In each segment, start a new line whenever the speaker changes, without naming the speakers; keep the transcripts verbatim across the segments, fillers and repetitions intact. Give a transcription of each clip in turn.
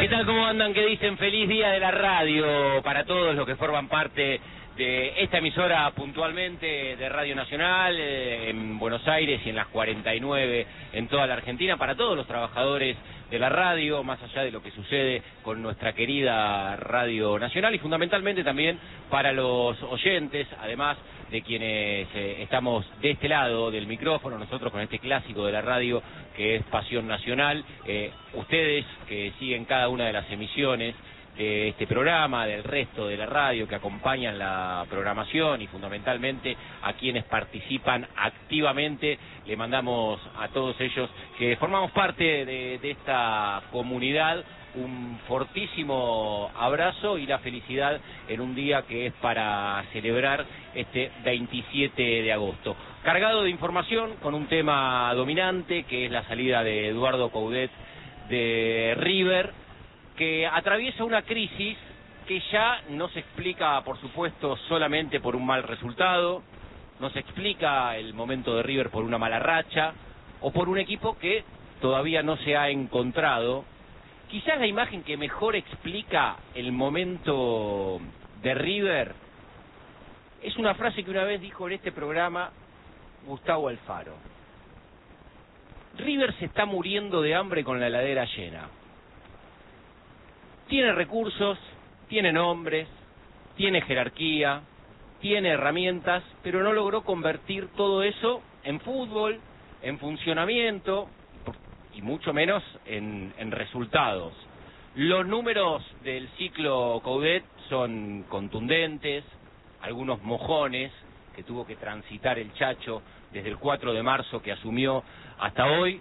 ¿Qué tal? ¿Cómo andan? ¿Qué dicen? Feliz día de la radio para todos los que forman parte de esta emisora puntualmente de Radio Nacional eh, en Buenos Aires y en las cuarenta y nueve en toda la Argentina, para todos los trabajadores de la radio, más allá de lo que sucede con nuestra querida Radio Nacional, y fundamentalmente también para los oyentes, además de quienes eh, estamos de este lado del micrófono, nosotros con este clásico de la radio que es Pasión Nacional, eh, ustedes que siguen cada una de las emisiones de este programa, del resto de la radio, que acompañan la programación y fundamentalmente a quienes participan activamente, le mandamos a todos ellos que formamos parte de, de esta comunidad un fortísimo abrazo y la felicidad en un día que es para celebrar este veintisiete de agosto. Cargado de información con un tema dominante que es la salida de Eduardo Coudet de River, que atraviesa una crisis que ya no se explica, por supuesto, solamente por un mal resultado, no se explica el momento de River por una mala racha o por un equipo que todavía no se ha encontrado. Quizás la imagen que mejor explica el momento de River es una frase que una vez dijo en este programa Gustavo Alfaro. River se está muriendo de hambre con la heladera llena. Tiene recursos, tiene nombres, tiene jerarquía, tiene herramientas, pero no logró convertir todo eso en fútbol, en funcionamiento y mucho menos en, en resultados. Los números del ciclo Coudet son contundentes, algunos mojones que tuvo que transitar el Chacho desde el cuatro de marzo que asumió hasta hoy,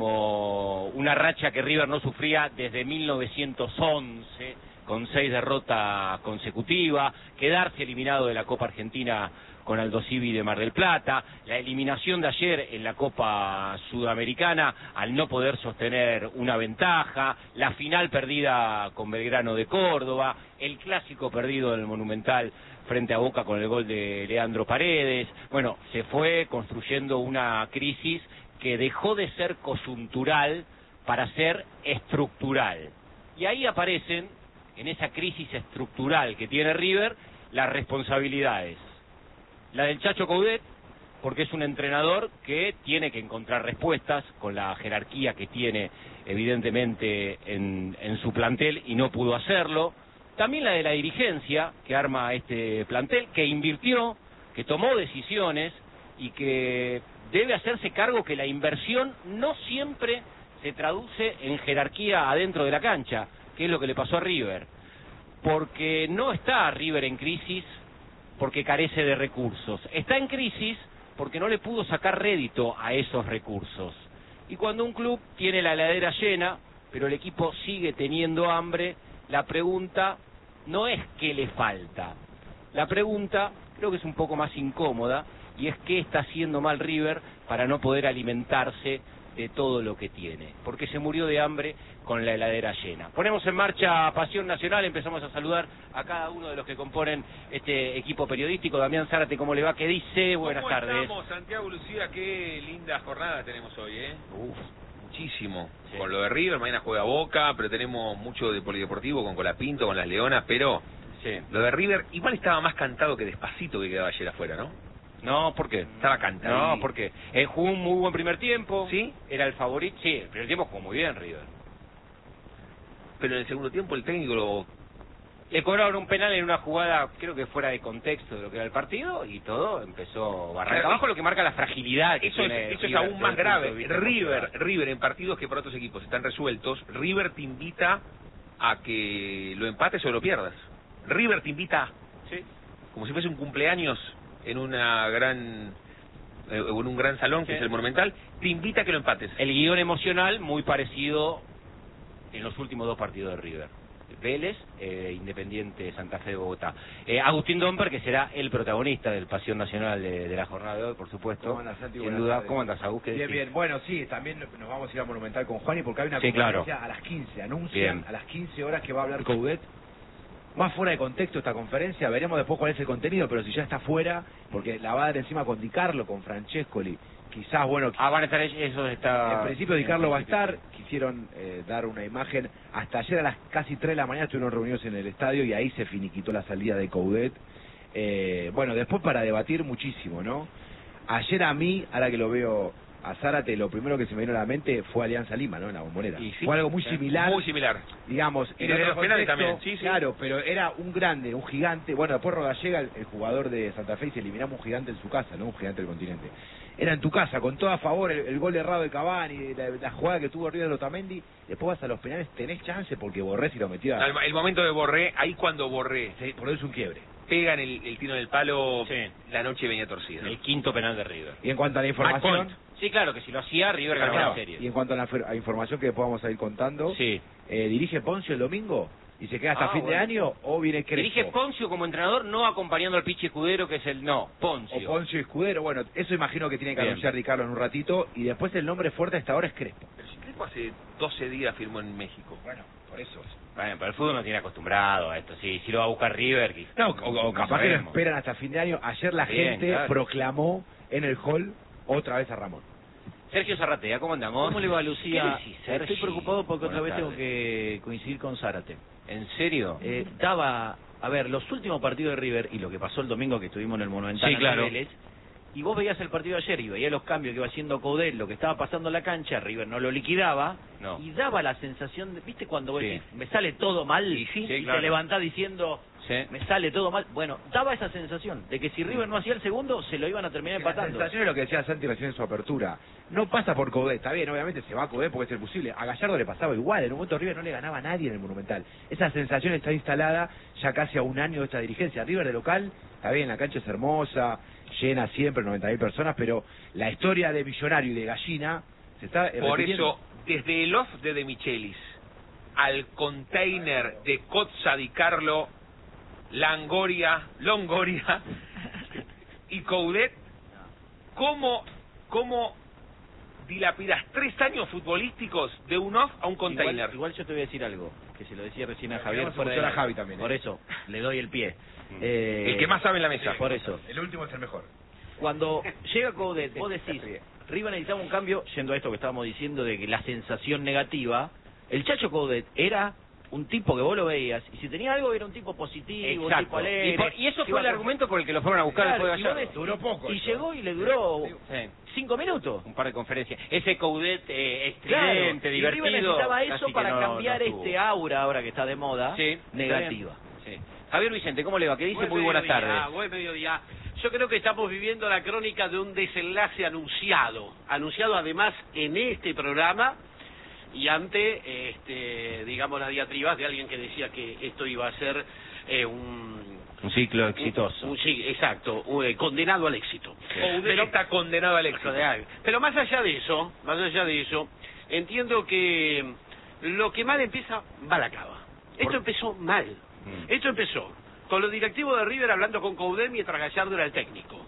como una racha que River no sufría desde mil novecientos once, con seis derrotas consecutivas, quedarse eliminado de la Copa Argentina con Aldo Civi de Mar del Plata, la eliminación de ayer en la Copa Sudamericana al no poder sostener una ventaja, la final perdida con Belgrano de Córdoba, el clásico perdido en el Monumental frente a Boca con el gol de Leandro Paredes. Bueno, se fue construyendo una crisis que dejó de ser coyuntural para ser estructural. Y ahí aparecen, en esa crisis estructural que tiene River, las responsabilidades. La del Chacho Coudet, porque es un entrenador que tiene que encontrar respuestas con la jerarquía que tiene evidentemente en, en su plantel y no pudo hacerlo. También la de la dirigencia que arma este plantel, que invirtió, que tomó decisiones y que debe hacerse cargo que la inversión no siempre se traduce en jerarquía adentro de la cancha, que es lo que le pasó a River. Porque no está River en crisis porque carece de recursos. Está en crisis porque no le pudo sacar rédito a esos recursos. Y cuando un club tiene la heladera llena, pero el equipo sigue teniendo hambre, la pregunta no es qué le falta. La pregunta creo que es un poco más incómoda, y es qué está haciendo mal River para no poder alimentarse de todo lo que tiene, porque se murió de hambre con la heladera llena. Ponemos en marcha Pasión Nacional, empezamos a saludar a cada uno de los que componen este equipo periodístico. Damián Zárate, ¿cómo le va? ¿Qué dice? Buenas
¿Cómo
tardes.
estamos, Santiago, Lucía? Qué linda jornada tenemos hoy, ¿eh?
Uf,
muchísimo.
Sí.
Con lo de River, mañana juega Boca, pero tenemos mucho de polideportivo con Colapinto, con las Leonas, pero
sí.
Lo de River igual estaba más cantado que Despacito que quedaba ayer afuera, ¿no?
No, ¿por qué?
Estaba cantado.
No, porque eh, jugó un muy buen primer tiempo.
¿Sí?
Era el favorito. Sí, el primer tiempo jugó muy bien River.
Pero en el segundo tiempo el técnico lo...
Le cobraron un penal en una jugada, creo que fuera de contexto de lo que era el partido, y todo empezó barranca abajo, lo que marca la fragilidad que
Eso
tiene
es, eso es
River
aún
desde
más
el punto
grave.
de vista
River,
emocional.
River en partidos que para otros equipos están resueltos, River te invita a que lo empates o lo pierdas. River te invita,
Sí.
como si fuese un cumpleaños en una gran eh, en un gran salón que
Sí.
es el Monumental, te invita a que lo empates.
El guión emocional muy parecido en los últimos dos partidos de River. Vélez, eh, Independiente Santa Fe de Bogotá. Eh, Agustín Domper, que será el protagonista del Pasión Nacional de, de la jornada de hoy, por supuesto.
¿Cómo andas, Santi?
Sin
Buenas
duda.
tardes.
¿Cómo andas, Agus? ¿Qué
Bien,
decís?
bien. Bueno, sí, también nos vamos a ir a Monumental con Juani porque hay una
Sí,
conferencia
claro.
a las quince. Anuncian
Bien.
a las quince horas que va a hablar Coudet más fuera de contexto esta conferencia, veremos después cuál es el contenido, pero si ya está fuera, porque la va a dar encima con Di Carlo, con Francescoli, quizás, bueno...
Ah, van a estar ellos, eso está...
En principio Di Carlo va a estar, quisieron eh, dar una imagen, hasta ayer a las casi tres de la mañana estuvieron reunidos en el estadio y ahí se finiquitó la salida de Coudet. Eh, bueno, después para debatir muchísimo, ¿no? Ayer a mí, ahora que lo veo a Zárate, lo primero que se me vino a la mente fue Alianza Lima, ¿no? En la Bombonera.
Y sí,
fue algo muy
sí,
similar.
Muy similar.
Digamos,
Y
en
desde
otro
los penales
contexto,
también, sí, sí.
Claro, pero era un grande, un gigante. Bueno, después Rodallega, el, el jugador de Santa Fe, y se eliminamos un gigante en su casa, ¿no? Un gigante del continente. Era en tu casa, con todo a favor, el, el gol errado de Cavani, la, la jugada que tuvo River de Otamendi. Después vas a los penales, tenés chance porque Borré si lo metió.
El, el momento de Borré, ahí cuando Borré
Sí, por eso es un quiebre.
pega en el, el tiro en el palo,
Sí.
la noche venía torcida.
El quinto penal de River.
Y en cuanto a la
Match
información...
point.
Sí, claro, que si lo hacía, River
Claro,
ganaba la
claro.
serie.
Y en cuanto a la fer- a información que después vamos a ir contando,
Sí.
eh, ¿dirige Poncio el domingo? ¿Y se queda hasta
Ah,
fin de
bueno.
año o viene Crespo?
Dirige Poncio como entrenador, no acompañando al Pichi Escudero, que es el... No, Poncio.
O Poncio y Escudero, bueno, eso imagino que tiene que
Bien.
anunciar Ricardo en un ratito, y después el nombre fuerte hasta ahora es Crespo.
Pero si Crespo hace doce días firmó en México.
Bueno, por eso.
Bueno, pero el fútbol no tiene acostumbrado a esto. Sí, si lo va a buscar River... quizás-
No, o, o
no
capaz que lo
sabemos.
esperan hasta fin de año. Ayer la
Bien,
gente
claro.
proclamó en el hall otra vez a Ramón.
Sergio Zarratea, ¿cómo andamos?
¿Cómo le va, Lucía?
¿Qué decís, Sergi?
Estoy preocupado porque otra
Buenas
vez tengo
tardes.
que coincidir con Zárate.
¿En serio?
Eh, daba, a ver, los últimos partidos de River y lo que pasó el domingo que estuvimos en el Monumental
Sí,
ante
claro.
Vélez, y vos veías el partido de ayer y veías los cambios que iba haciendo Coudet, lo que estaba pasando en la cancha, River no lo liquidaba,
No.
y daba la sensación, de, ¿viste cuando vos
Sí.
decís, me sale todo mal?
Y sí,
y
claro.
te levantás diciendo,
Sí.
me sale todo mal. Bueno, daba esa sensación de que si River no hacía el segundo, se lo iban a terminar
La
empatando.
sensación es lo que decía Santi recién en su apertura. No pasa por Coudet, está bien, obviamente se va a Coudet porque es el posible. A Gallardo le pasaba igual, en un momento River no le ganaba a nadie en el Monumental. Esa sensación está instalada ya casi a un año de esta dirigencia. River de local, está bien, la cancha es hermosa, llena siempre, noventa mil personas, pero la historia de Millonario y de Gallina se está eh,
Por
repitiendo.
eso, desde el off de De Michelis al container de Cozza Di Carlo, Langoria, Longoria y Coudet, ¿cómo, cómo dilapidas tres años futbolísticos de un off a un container?
Igual, igual yo te voy a decir algo, que se lo decía recién a
Le
Javier.
vamos a
fuera
escuchar
del
a
aire.
Javi también, ¿eh?
Por eso, le doy el pie. Eh,
El que más sabe en la mesa.
Por eso.
El último es el mejor.
Cuando llega Coudet, vos decís, River necesitaba un cambio, yendo a esto que estábamos diciendo de que la sensación negativa, el Chacho Coudet era un tipo que vos lo veías, y si tenía algo era un tipo positivo, un tipo
Exacto.
alegre.
Y, por- y eso
que
fue
iba
el
a-
argumento por el que lo fueron a buscar
Claro,
después de
y vos
Gallardo.
decís-
Duró poco
Y
eso.
llegó y le duró
Sí.
cinco minutos.
Un par de conferencias. Ese Coudet eh,
Claro,
estridente,
y
divertido.
River necesitaba
casi
eso
que
para
no-
cambiar
no estuvo.
este aura ahora que está de moda,
Sí, está
negativa.
bien. Sí. Javier Vicente, ¿cómo le va? ¿Qué dice?
Buen
Muy buenas
mediodía,
tardes.
Buen mediodía. Yo creo que estamos viviendo la crónica de un desenlace anunciado, anunciado además en este programa y ante, este, digamos, las diatribas de alguien que decía que esto iba a ser eh, un...
Un ciclo exitoso.
un- un- sí, exacto, un, eh, condenado al éxito.
Coudet
Pero-
está condenado al éxito.
Pero más allá de eso, más allá de eso, entiendo que lo que mal empieza, mal acaba. Esto
¿Por?
empezó mal.
Mm.
Esto empezó con los directivos de River hablando con Coudet mientras Gallardo era el técnico.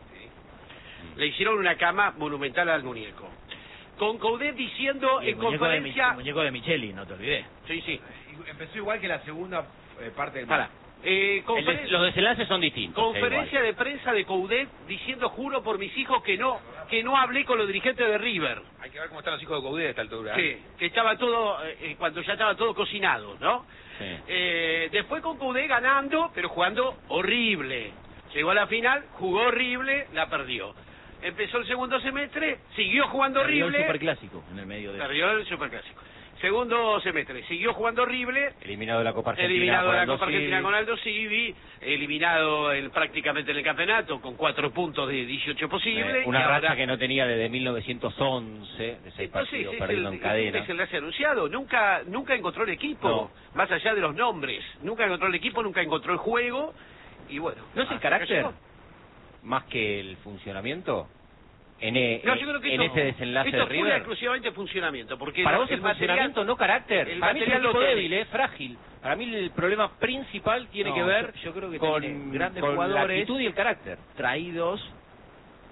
Le hicieron una cama monumental al muñeco. Con Coudet diciendo
Y el
en
muñeco de, Mi-
conferencia...
el muñeco de Micheli, no te olvides.
Sí, sí.
Y empezó igual que la segunda eh, parte del
Para. Eh,
El
conferen-
des- los desenlaces son distintos.
Conferencia
eh,
de prensa de Coudet diciendo juro por mis hijos que no que no hablé con los dirigentes de River.
Hay que ver cómo están los hijos de Coudet a esta altura.
Sí, que estaba todo, eh, eh, cuando ya estaba todo cocinado, ¿no?
Sí.
Eh, después con Coudet ganando, pero jugando horrible. Llegó a la final, jugó horrible, la perdió. Empezó el segundo semestre, siguió jugando
Perdió el
horrible,
superclásico en el medio de eso.
perdió el superclásico. Segundo semestre, siguió jugando horrible,
Eliminado de la Copa Argentina.
eliminado
por
de la
Aldo
Copa Argentina
Civi.
con Aldo Civi, eliminado en, prácticamente en el campeonato con cuatro puntos de dieciocho posibles.
Eh, una
y
racha
ahora-
que no tenía desde mil novecientos once, de seis
Entonces
partidos
es
perdiendo
el,
en cadena.
es el enlace anunciado, nunca nunca encontró el equipo,
No.
más allá de los nombres, nunca encontró el equipo, nunca encontró el juego, y bueno.
¿No es el
hasta que
carácter
llegó.
más que el funcionamiento? En, e-
No, yo creo que
en
esto,
ese desenlace
esto
de
es pura y
River.
exclusivamente funcionamiento, porque
Para
el-
vos el,
material-
funcionamiento, no carácter.
el
Para mí es un
material lo
equipo
tenés.
débil, eh, frágil. Para mí el problema principal tiene
No,
que ver
yo- yo creo que
con,
tiene grandes
con la
jugadores.
actitud y el carácter.
Traídos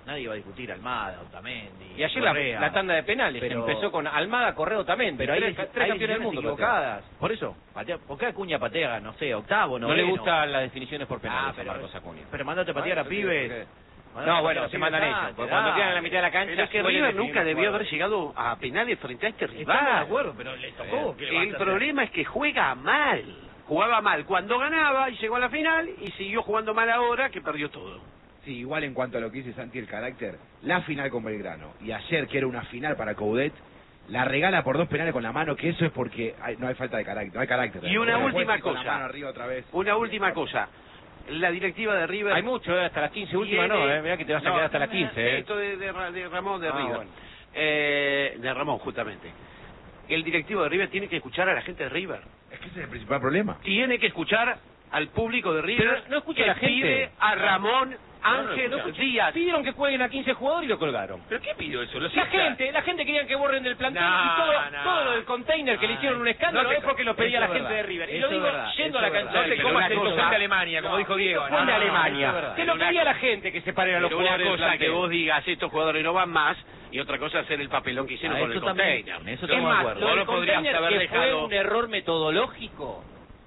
nadie va a discutir Almada, Otamendi,
Y ayer la,
Correa.
la tanda de penales
Pero-
empezó con Almada, Correa, Otamendi.
Pero hay,
tres,
tres
tres campeones del mundo.
equivocadas. Por eso, patea, ¿por qué Acuña patea, no sé, octavo,
No
noveno?
le gustan las definiciones por penales
Ah,
a
pero,
Marcos Acuña.
pero mandate a patear a pibes. Mandate
No,
a
bueno,
patear a
se
pibes
mandan
antes,
ellos. Porque cuando
dale.
quedan en la mitad de la cancha...
Pero es que
suelen
River
definir
nunca
los
debió haber
jugadores.
llegado a penales frente a este
Estamos de
rival.
acuerdo, pero le tocó. ¿qué le vas a
El
hacer?
problema es que juega mal. Jugaba mal cuando ganaba y llegó a la final y siguió jugando mal ahora que perdió todo.
Sí, igual en cuanto a lo que dice Santi, el carácter, la final con Belgrano y ayer que era una final para Coudet, la regala por dos penales con la mano, que eso es porque hay- no hay falta de carácter, no hay carácter.
Y una
No puede
última
ir con la
cosa.
mano arriba otra vez.
Una última cosa. La directiva de River...
Hay mucho, eh, hasta las quince últimas no,
tiene-
eh. Mirá que te vas a
No,
quedar hasta las quince, eh.
Esto de, de Ra- de Ramón de
Ah,
River.
bueno.
Eh, de Ramón, justamente. El directivo de River tiene que escuchar a la gente de River.
Es que ese es el principal problema.
Tiene que escuchar al público de River.
Pero no escucha
que
la gente.
pide a Ramón Ángel
No, no, no,
Díaz.
Pidieron que jueguen a quince jugadores y lo colgaron.
¿Pero qué pidió eso? ¿Los
La
hinchas?
gente, la gente quería que borren del plantel
No,
y todo,
no.
todo lo del container que le hicieron un escándalo
no te-
es porque lo pedía
eso
la
es
gente
verdad.
de River. Y
Eso
lo
es
digo
verdad,
yendo
eso
a la
es
cancha
No
de
te
River.
comas
Una
el
cosa-
tostón de Alemania, como dijo Diego.
Fue en
No,
Alemania.
eso es verdad.
Que lo
Pero
pedía
una-
la gente que separen a los
Pero una
jugadores del
cosa que
plantel.
vos digas, estos jugadores no van más, y otra cosa hacer el papelón que hicieron
Ah,
con el
eso también,
container.
en eso
Es
estamos de
más,
acuerdo.
lo
Vos
del
lo podrías
container,
haber
que fue
dejado-
un error metodológico,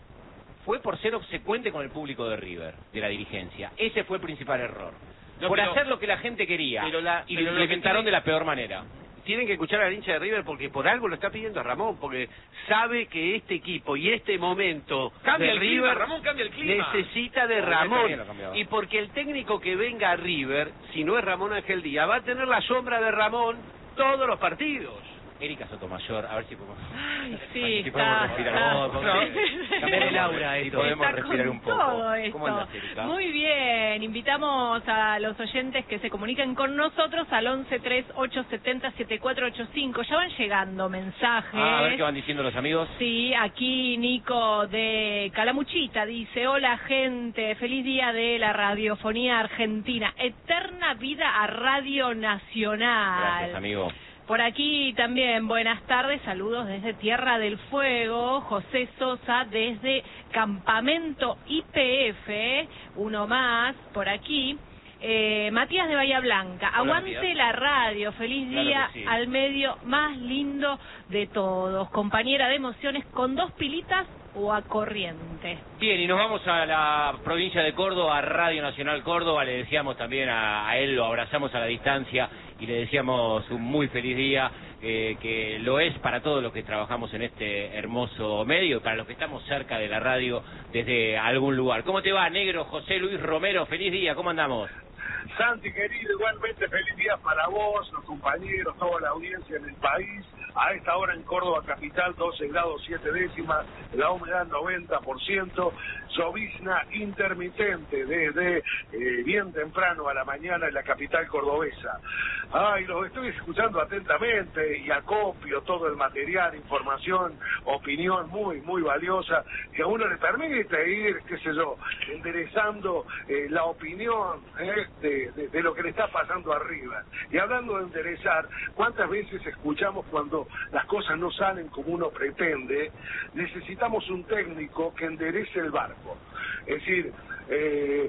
fue por ser obsecuente con el público de River, de la dirigencia. Ese fue el principal error.
No,
por
pero-
hacer lo que la gente quería.
pero la-
y
pero
lo
lo que
implementaron
tiene-
de la peor manera.
Tienen que escuchar al hincha de River porque por algo lo está pidiendo a Ramón, porque sabe que este equipo y este momento
Cambia
de
el clima,
River
Ramón, cambia el clima.
necesita de
Porque
Ramón.
también lo cambiaba.
Y porque el técnico que venga a River, si no es Ramón Ángel Díaz, va a tener la sombra de Ramón todos los partidos.
Erika Sotomayor, a ver si podemos...
Ay, sí,
si
está,
podemos respirar
está.
un poco.
No,
Cambiar el
aura
Si
esto.
podemos
Está
respirar
con
un poco.
todo esto.
¿Cómo andas, Erika?
Muy bien, invitamos a los oyentes que se comuniquen con nosotros al once tres ocho siete cero siete cuatro ocho cinco. Ya van llegando mensajes.
Ah, a ver qué van diciendo los amigos.
Sí, aquí Nico de Calamuchita dice: hola gente, feliz día de la radiofonía argentina, eterna vida a Radio Nacional.
Gracias, amigo.
Por aquí también, buenas tardes, saludos desde Tierra del Fuego, José Sosa desde Campamento I P F, uno más por aquí. Eh, Matías de Bahía Blanca,
Hola,
aguante
Matías.
la radio, feliz
Claro
día
que sí.
al medio más lindo de todos, compañera de emociones con dos pilitas o a corriente.
Bien, y nos vamos a la provincia de Córdoba, a Radio Nacional Córdoba. Le decíamos también a, a él, lo abrazamos a la distancia y le decíamos un muy feliz día, eh, que lo es para todos los que trabajamos en este hermoso medio, para los que estamos cerca de la radio desde algún lugar. ¿Cómo te va, negro? José Luis Romero, feliz día, ¿cómo andamos?
Santi, querido, igualmente feliz día para vos, los compañeros, toda la audiencia en el país. A esta hora en Córdoba capital, doce grados siete décimas, la humedad noventa por ciento, llovizna intermitente desde eh, bien temprano a la mañana en la capital cordobesa. Ay, los estoy escuchando atentamente y acopio todo el material, información, opinión muy, muy valiosa, que a uno le permite ir, qué sé yo, enderezando eh, la opinión eh, de, de, de lo que le está pasando arriba. Y hablando de enderezar, ¿cuántas veces escuchamos cuando las cosas no salen como uno pretende? Necesitamos un técnico que enderece el barco. Es decir, eh,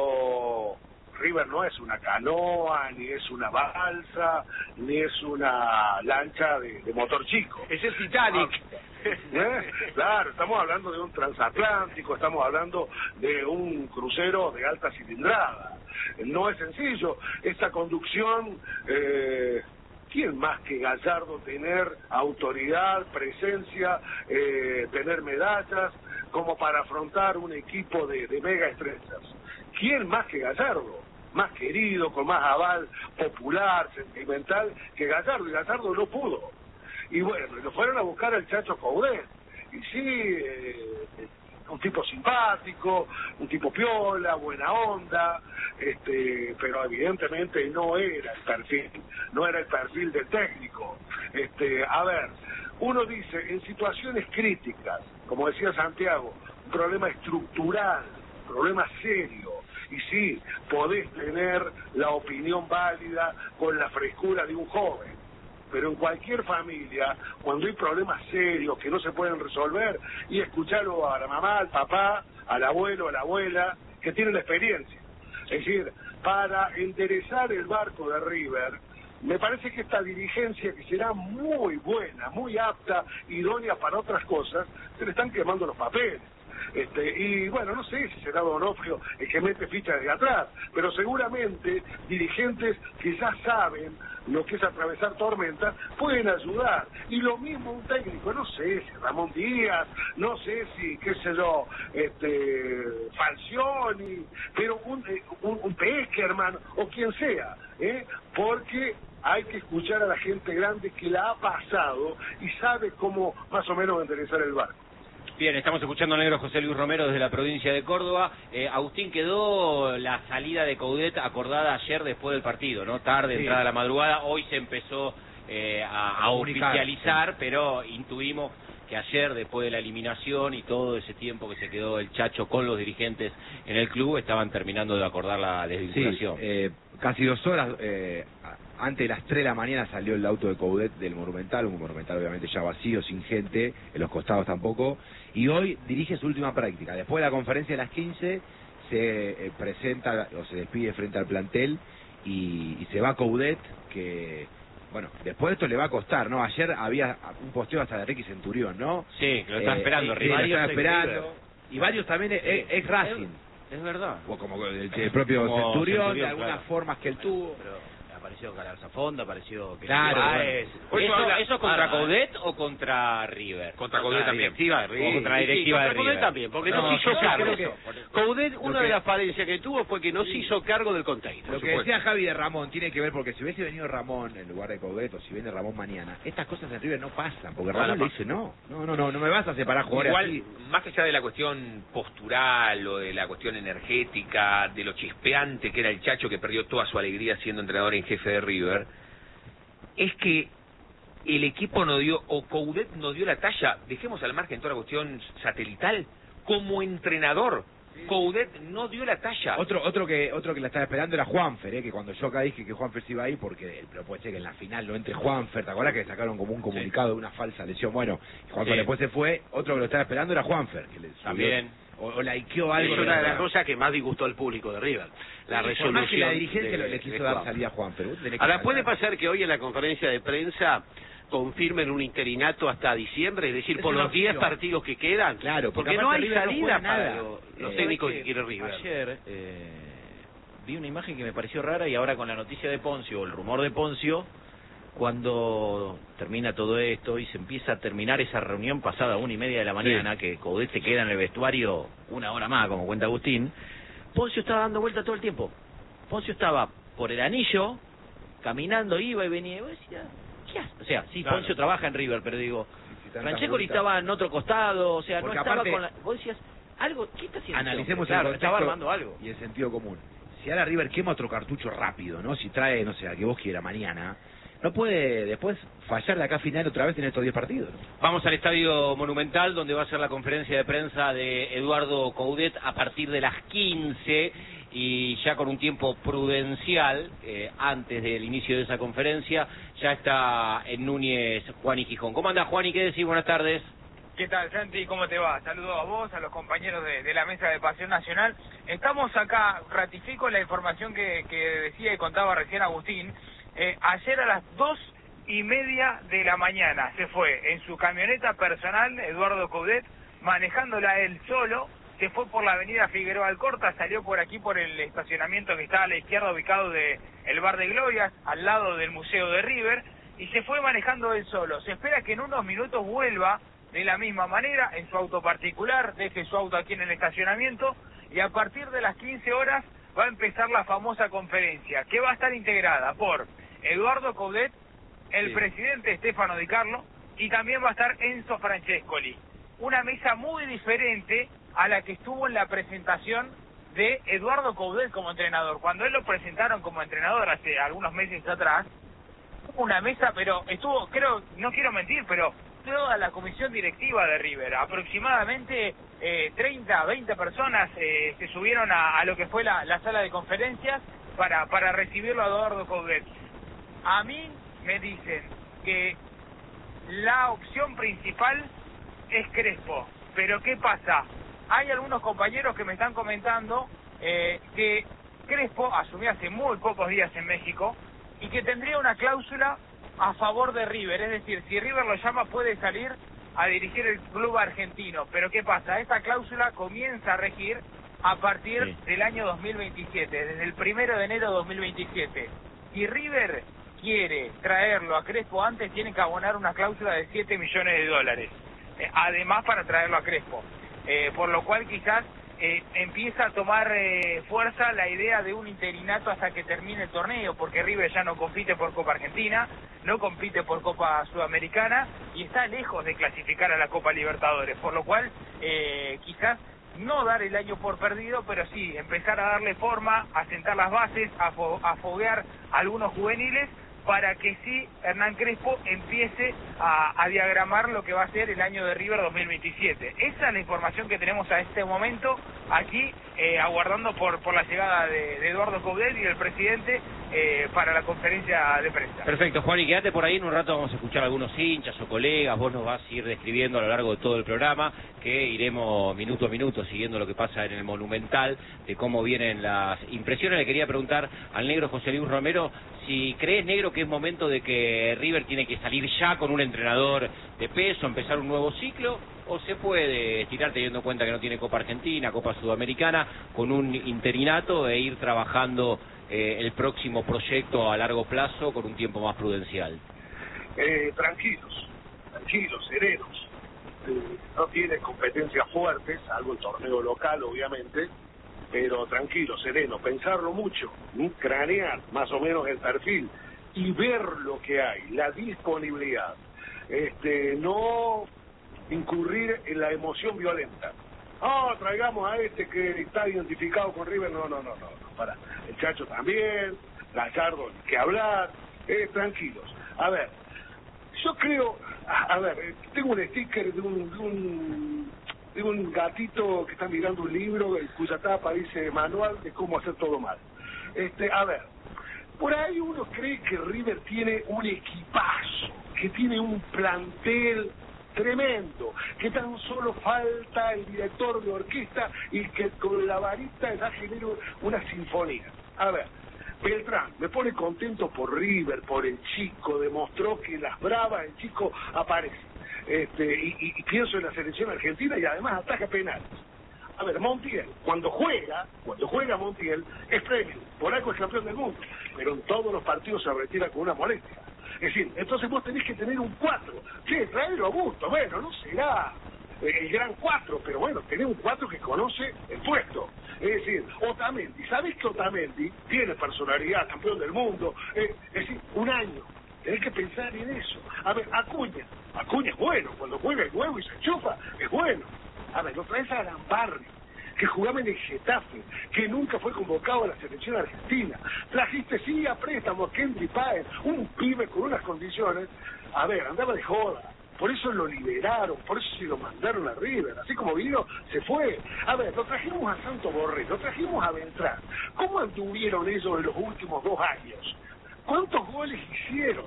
pero River no es una canoa, ni es una balsa, ni es una lancha de, de motor chico.
Es el Titanic.
¿Eh? Claro, estamos hablando de un transatlántico, estamos hablando de un crucero de alta cilindrada. No es sencillo. Esta conducción, eh, ¿quién más que Gallardo tener autoridad, presencia, eh, tener medallas, como para afrontar un equipo de, de mega estrellas? ¿Quién más que Gallardo? Más querido, con más aval popular, sentimental que Gallardo, y Gallardo no pudo. Y bueno, lo fueron a buscar al Chacho Coudet. Y sí, eh, un tipo simpático, un tipo piola, buena onda, este, pero evidentemente no era el perfil, no era el perfil del técnico. Este, a ver, uno dice, en situaciones críticas, como decía Santiago, un problema estructural, un problema serio, y sí, podés tener la opinión válida con la frescura de un joven. Pero en cualquier familia, cuando hay problemas serios que no se pueden resolver, y escucharlo a la mamá, al papá, al abuelo, a la abuela, que tienen la experiencia. Es decir, para enderezar el barco de River, me parece que esta dirigencia, que será muy buena, muy apta, idónea para otras cosas, se le están quemando los papeles. Este, y bueno, no sé si será Donofrio el que mete ficha desde atrás, pero seguramente dirigentes que ya saben lo que es atravesar tormentas pueden ayudar. Y lo mismo un técnico, no sé si Ramón Díaz, no sé si, qué sé yo, este, Falcioni, pero un, un, un Peckerman o quien sea, ¿eh? Porque hay que escuchar a la gente grande que la ha pasado y sabe cómo más o menos enderezar el barco.
Bien, estamos escuchando al negro José Luis Romero desde la provincia de Córdoba. Eh, Agustín, quedó la salida de Coudet acordada ayer después del partido, ¿no? Tarde, sí. Entrada a la madrugada. Hoy se empezó eh, a, a oficializar, sí. Pero intuimos que ayer, después de la eliminación y todo ese tiempo que se quedó el Chacho con los dirigentes en el club, estaban terminando de acordar la desvinculación.
Sí, eh, casi dos horas, eh, antes de las tres de la mañana salió el auto de Coudet del Monumental, un Monumental obviamente ya vacío, sin gente, en los costados tampoco, y hoy dirige su última práctica. Después de la conferencia de las quince, se eh, presenta o se despide frente al plantel y, y se va Coudet, que... Bueno, después de esto le va a costar, ¿no? Ayer había un posteo hasta de Ricky Centurión, ¿no?
Sí, que lo están eh, esperando,
Ricky. Lo están esperando. Y varios también es, es, es Racing.
Es, es verdad.
O como el, el propio
como
Centurión,
Centurión,
de algunas
claro.
formas que él tuvo.
Pero apareció Galarzafonda, apareció... Que
claro,
Baez.
bueno.
¿Eso, habla... ¿Eso contra ah, Coudet o contra River?
Contra Coudet también.
Directiva de River. O contra la directiva
sí, contra
de River.
Coudet también, porque no, no se hizo
no,
cargo.
Que...
Coudet, una
que...
de las falencias que tuvo fue que no
sí.
se hizo cargo del container.
Lo que decía Javi de Ramón tiene que ver, porque si hubiese venido Ramón en lugar de Coudet, o si viene Ramón mañana, estas cosas en River no pasan, porque Ramón le dice, no, no, no, no, no me vas a separar jugadores
Igual,
así.
Más allá de la cuestión postural o de la cuestión energética, de lo chispeante que era el Chacho, que perdió toda su alegría siendo entrenador en jefe de River, es que el equipo no dio, o Coudet no dio la talla, dejemos al margen toda la cuestión satelital, como entrenador, Coudet no dio la talla.
Otro otro que otro que la estaba esperando era Juanfer, ¿eh? Que cuando yo acá dije que Juanfer se iba ahí, porque pero puede ser que en la final no entre Juanfer, ¿te acuerdas que sacaron como un comunicado sí. de una falsa lesión? Bueno, cuando sí. después se fue, otro que lo estaba esperando era Juanfer, que le
también
o, o likeó algo.
Es una de las cosas que más disgustó al público de River, la resolución.
Más que la dirigencia
de,
le quiso
de
dar salida a Juanfer.
Ahora puede pasar que hoy en la conferencia de prensa confirmen un interinato hasta diciembre, es decir, es por los diez partidos que quedan,
claro,
porque, porque no hay
River
salida
no
para
nada.
los, los
eh,
técnicos
que,
que quiere River.
Ayer eh, vi una imagen que me pareció rara y ahora con la noticia de Poncio, o el rumor de Poncio, cuando termina todo esto y se empieza a terminar esa reunión pasada a una y media de la mañana, sí. que Coudet se queda en el vestuario una hora más, como cuenta Agustín, Poncio estaba dando vuelta todo el tiempo. Poncio estaba por el anillo, caminando, iba y venía, y vos decías, ¿qué hace? O sea, sí, claro. Poncio trabaja en River, pero digo, si Francescoli estaba en otro costado, o sea, porque no estaba aparte, con la... Vos decías, algo, ¿qué está haciendo?
Analicemos
claro,
el
estaba armando algo.
Y el sentido común. Si ahora River quema otro cartucho rápido, ¿no? Si trae, no sé, a que vos quieras mañana, no puede después fallar de acá a final otra vez en estos diez partidos, ¿no?
Vamos al Estadio Monumental, donde va a ser la conferencia de prensa de Eduardo Coudet a partir de las quince, y ya con un tiempo prudencial, eh, antes del inicio de esa conferencia, ya está en Núñez Juan y Gijón. ¿Cómo anda, Juan, y qué decís? Buenas tardes.
¿Qué tal, Santi? ¿Cómo te va? Saludos a vos, a los compañeros de, de la mesa de Pasión Nacional. Estamos acá, ratifico la información que, que decía y contaba recién Agustín. Eh, ayer a las dos y media de la mañana se fue en su camioneta personal, Eduardo Coudet, manejándola él solo, se fue por la avenida Figueroa Alcorta, salió por aquí por el estacionamiento que está a la izquierda ubicado de el Bar de Glorias, al lado del Museo de River, y se fue manejando él solo. Se espera que en unos minutos vuelva de la misma manera en su auto particular, deje su auto aquí en el estacionamiento, y a partir de las quince horas va a empezar la famosa conferencia, que va a estar integrada por Eduardo Coudet, el sí. presidente Stefano Di Carlo, y también va a estar Enzo Francescoli. Una mesa muy diferente a la que estuvo en la presentación de Eduardo Coudet como entrenador. Cuando él lo presentaron como entrenador hace algunos meses atrás, hubo una mesa, pero estuvo, creo, no quiero mentir, pero toda la comisión directiva de River, aproximadamente eh, treinta, veinte personas eh, se subieron a, a lo que fue la, la sala de conferencias para, para recibirlo a Eduardo Coudet. A mí me dicen que la opción principal es Crespo, pero ¿qué pasa? Hay algunos compañeros que me están comentando eh, que Crespo asumió hace muy pocos días en México y que tendría una cláusula a favor de River, es decir, si River lo llama puede salir a dirigir el club argentino. Pero ¿qué pasa? Esta cláusula comienza a regir a partir sí. del año dos mil veintisiete, desde el primero de enero de dos mil veintisiete. Si River quiere traerlo a Crespo antes, tiene que abonar una cláusula de siete millones de dólares, eh, además para traerlo a Crespo, eh, por lo cual quizás eh, empieza a tomar eh, fuerza la idea de un interinato hasta que termine el torneo, porque River ya no compite por Copa Argentina, no compite por Copa Sudamericana y está lejos de clasificar a la Copa Libertadores, por lo cual eh, quizás no dar el año por perdido, pero sí empezar a darle forma, a sentar las bases, a, fo a foguear algunos juveniles, para que sí Hernán Crespo empiece a, a diagramar lo que va a ser el año de River dos mil veintisiete. Esa es la información que tenemos a este momento aquí, eh, aguardando por, por la llegada de, de Eduardo Coudet y del presidente eh, para la conferencia de prensa.
Perfecto, Juan, y quédate por ahí, en un rato vamos a escuchar a algunos hinchas o colegas, vos nos vas a ir describiendo a lo largo de todo el programa, que iremos minuto a minuto siguiendo lo que pasa en el Monumental, de cómo vienen las impresiones. Le quería preguntar al negro José Luis Romero si crees, negro, que es momento de que River tiene que salir ya con un entrenador de peso, empezar un nuevo ciclo, o se puede estirar teniendo en cuenta que no tiene Copa Argentina, Copa Sudamericana, con un interinato e ir trabajando eh, el próximo proyecto a largo plazo con un tiempo más prudencial.
Eh, tranquilos, tranquilos, serenos. Eh, no tiene competencias fuertes, algo el torneo local, obviamente, pero tranquilo, sereno, pensarlo mucho, ¿sí? Cranear más o menos el perfil y ver lo que hay, la disponibilidad, este, no incurrir en la emoción violenta. Ah, oh, traigamos a este que está identificado con River. No, no, no, no, no, para. El Chacho también, Gallardo, que hablar, eh, tranquilos. A ver, yo creo, a, a ver, tengo un sticker de un, de un de un gatito que está mirando un libro cuya tapa dice manual de cómo hacer todo mal. Este, a ver, por ahí uno cree que River tiene un equipazo, que tiene un plantel tremendo, que tan solo falta el director de orquesta y que con la varita ya genera una sinfonía. A ver, Beltrán me pone contento por River, por el chico, demostró que en las bravas el chico aparece. Este, y, y, y pienso en la selección argentina y además ataja penales. A ver, Montiel, cuando juega, cuando juega Montiel, es premio, por algo es campeón del mundo, pero en todos los partidos se retira con una molestia. Es decir, entonces vos tenés que tener un cuatro. Che, traerlo a gusto, bueno, no será el gran cuatro, pero bueno, tenés un cuatro que conoce el puesto. Es decir, Otamendi, ¿sabés que Otamendi tiene personalidad, campeón del mundo? Eh, es decir, un año. Tenés que pensar en eso. A ver, Acuña. Acuña es bueno. Cuando juega el huevo y se enchufa, es bueno. A ver, lo traes a Lamparri, que jugaba en el Getafe, que nunca fue convocado a la selección argentina. Trajiste, sí, a préstamo a Kendry Páez, un pibe con unas condiciones. A ver, andaba de joda. Por eso lo liberaron, por eso se lo mandaron a River. Así como vino, se fue. A ver, lo trajimos a Santo Borré, lo trajimos a Beltrán. ¿Cómo anduvieron ellos en los últimos dos años? ¿Cuántos goles hicieron?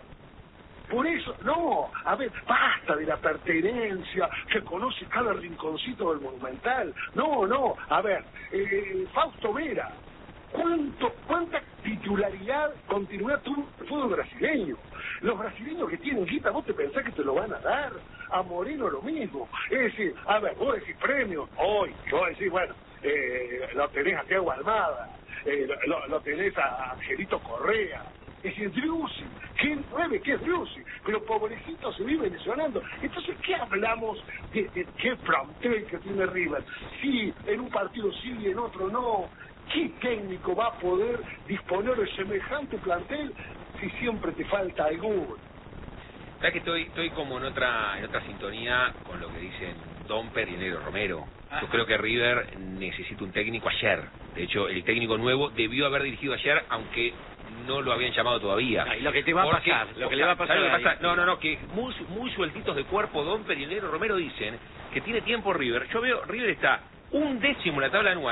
Por eso, no, a ver, basta de la pertenencia, que conoce cada rinconcito del Monumental. No, no, a ver, eh, Fausto Vera, ¿cuánto, cuánta titularidad, continuidad tuvo el fútbol brasileño? Los brasileños que tienen guita, ¿vos te pensás que te lo van a dar? A Moreno lo mismo. Es decir, a ver, vos decís premios, hoy, vos decís, bueno, eh, lo tenés a Thiago Almada, eh, lo, lo tenés a Angelito Correa. Es decir, Driussi, ¿qué nueve? ¿Qué es Driussi? Pero pobrecito se vive lesionando. Entonces, ¿qué hablamos de, de qué plantel que tiene River? Sí, en un partido sí y en otro no. ¿Qué técnico va a poder disponer de semejante plantel si siempre te falta alguno?
¿Sabes que estoy estoy como en otra en otra sintonía con lo que dicen Domper y Negro Romero? Yo creo que River necesita un técnico ayer. De hecho, el técnico nuevo debió haber dirigido ayer, aunque no lo habían llamado todavía.
No, y lo que te va a
Porque,
pasar, lo que le va a pasar,
lo que pasa? No, no, no, que muy, muy sueltitos de cuerpo, Domper y el Negro Romero dicen que tiene tiempo River. Yo veo, River está un décimo en la tabla anual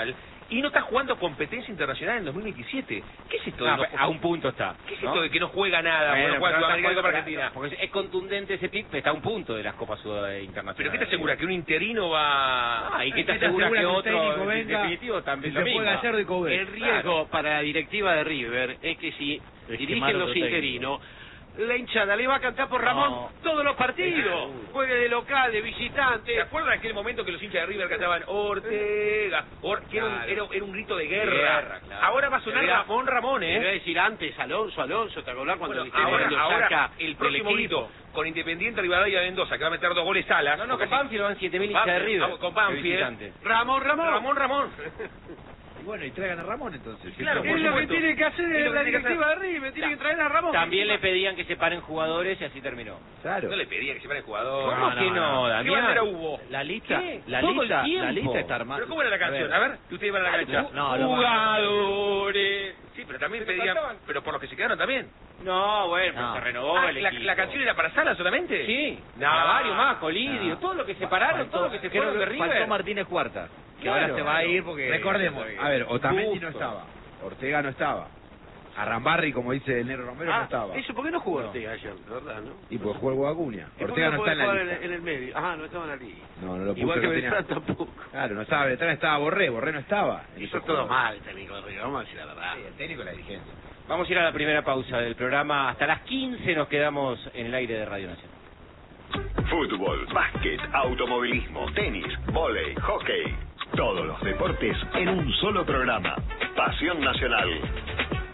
y no está jugando competencia internacional en dos mil veintisiete. ¿Qué es esto?
No,
de no,
a un punto está.
¿Qué es
¿no?
esto de que no juega nada?
Bueno,
Bueno, juega
pero
Sudamericana y
está
Copa
jugando-
Argentina.
Porque es contundente ese pick, está a un punto de las Copas Sud- internacionales.
¿Pero qué te asegura? ¿Que un interino va...?
Ah, ¿y qué te
¿Qué te
asegura
asegura
que
que un
otro
técnico
en
venga
definitivo también
y
lo
se
mismo?
juega Gallardo y Coudet?
El riesgo para la directiva de River es que si
Es
dirigen
quemar
los
otro técnico.
interinos, la hinchada le va a cantar por Ramón
No.
todos los partidos. Juegue de local, de visitante.
¿Se acuerdan de aquel momento que los hinchas de River cantaban Ortega? Or- que era, un,
Claro.
era, era un grito de guerra.
Guerra, claro.
Ahora va a sonar
Era-
Ramón Ramón,
Le voy a
¿eh?
decir antes, Alonso, Alonso, ¿te acordás cuando
Bueno,
el Inter
ahora,
lo
ahora
saca
el
del
próximo
equipo?
grito con Independiente Rivadavia de Mendoza, que va a meter dos goles Salas.
No, no,
porque
con
así-
Banfield van siete mil
Con
hinchas de
Banfield,
River.
vamos, con
de
Banfield.
visitante.
Ramón, Ramón.
Ramón Ramón.
Y bueno, y traigan a Ramón entonces.
Claro,
Sí,
por
Es lo que
supuesto.
tiene que hacer
Es lo que
la
tiene que
directiva de River, tiene que traer a Ramón.
También le pedían que separen jugadores y así terminó.
Claro.
No le pedía que se fuera el jugador.
¿Cómo que no,
¿Qué
Damián?
bandera hubo?
La lista,
¿Qué?
la
Todo el
lista, la
tiempo.
lista está armada.
¿Pero cómo era la canción? A ver, que ustedes van a la cancha.
No, no,
Jugadores.
Sí, pero también
Pero
pedían...
cantaban.
Pero por los que se quedaron también.
No, bueno, pero
No.
se renovó
Ah,
el
la,
equipo.
la canción era para Salas solamente?
Sí,
No.
para varios más, Colidio,
No.
todo lo que separaron, todo lo que se
Creo
fueron de
que
River.
faltó Martínez Cuarta, que
Claro.
ahora se va a ir porque...
Recordemos, a ver, Otamendi no
Justo.
estaba, Ortega no estaba, Arrambarri, como dice el Negro Romero, no
Ah,
estaba.
eso, ¿por qué no jugó
No.
Ortega ayer? De verdad, ¿no?
Y pues juego Acuña.
¿Y por qué
Ortega no
puede
está en la
jugar
lista.
en el medio? Ah, no estaba en la liga.
No, no lo puso,
Igual que
no tenía-
Beltrán tampoco.
Claro, no estaba Beltrán, estaba Borré, Borré no estaba. en
Hizo
esos
todo
juegos.
mal el técnico de River, vamos a decir la verdad.
Sí, el técnico y la dirigencia.
Vamos a ir a la primera pausa del programa. Hasta las quince nos quedamos en el aire de Radio Nacional.
Fútbol, básquet, automovilismo, tenis, vóley, hockey. Todos los deportes en un solo programa. Pasión Nacional.